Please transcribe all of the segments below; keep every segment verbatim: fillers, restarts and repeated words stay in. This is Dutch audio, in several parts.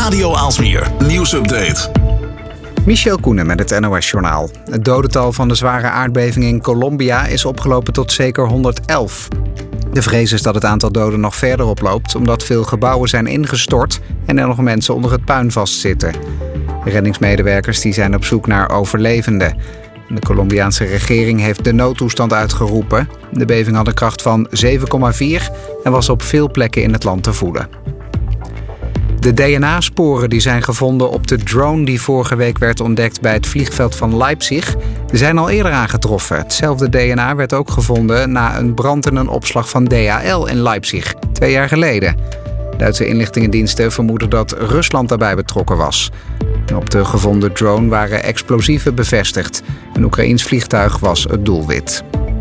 Radio Aalsmeer nieuwsupdate. Michel Koenen met het N O S-journaal. Het dodental van de zware aardbeving in Colombia is opgelopen tot zeker honderdelf. De vrees is dat het aantal doden nog verder oploopt, omdat veel gebouwen zijn ingestort en er nog mensen onder het puin vastzitten. Reddingsmedewerkers die zijn op zoek naar overlevenden. De Colombiaanse regering heeft de noodtoestand uitgeroepen. De beving had een kracht van zeven komma vier en was op veel plekken in het land te voelen. De D N A-sporen die zijn gevonden op de drone die vorige week werd ontdekt bij het vliegveld van Leipzig, zijn al eerder aangetroffen. Hetzelfde D N A werd ook gevonden na een brand in een opslag van D H L in Leipzig, twee jaar geleden. Duitse inlichtingendiensten vermoeden dat Rusland daarbij betrokken was. Op de gevonden drone waren explosieven bevestigd. Een Oekraïens vliegtuig was het doelwit.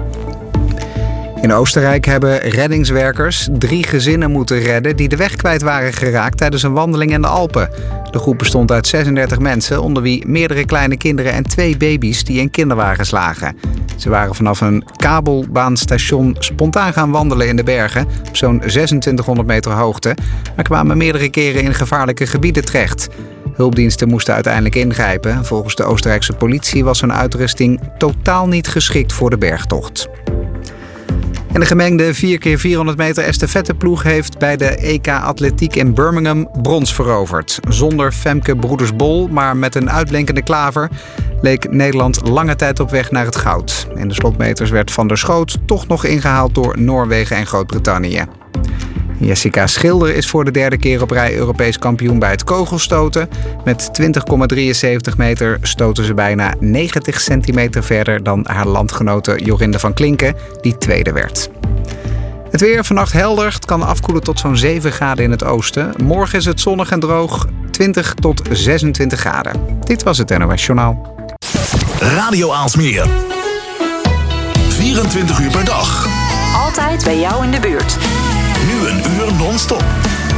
In Oostenrijk hebben reddingswerkers drie gezinnen moeten redden die de weg kwijt waren geraakt tijdens een wandeling in de Alpen. De groep bestond uit zesendertig mensen, onder wie meerdere kleine kinderen en twee baby's die in kinderwagens lagen. Ze waren vanaf een kabelbaanstation spontaan gaan wandelen in de bergen op zo'n zesentwintighonderd meter hoogte, maar kwamen meerdere keren in gevaarlijke gebieden terecht. Hulpdiensten moesten uiteindelijk ingrijpen. Volgens de Oostenrijkse politie was hun uitrusting totaal niet geschikt voor de bergtocht. En de gemengde vier keer vierhonderd meter estafetteploeg heeft bij de E K Atletiek in Birmingham brons veroverd. Zonder Femke Broeders-Bol, maar met een uitblinkende klaver, leek Nederland lange tijd op weg naar het goud. In de slotmeters werd Van der Schoot toch nog ingehaald door Noorwegen en Groot-Brittannië. Jessica Schilder is voor de derde keer op rij Europees kampioen bij het kogelstoten. Met twintig komma drieënzeventig meter stoten ze bijna negentig centimeter verder dan haar landgenote Jorinde van Klinken, die tweede werd. Het weer vannacht helder. Het kan afkoelen tot zo'n zeven graden in het oosten. Morgen is het zonnig en droog, twintig tot zesentwintig graden. Dit was het N O S-journaal. Radio Aalsmeer. vierentwintig uur per dag. Altijd bij jou in de buurt. Nu een uur non-stop.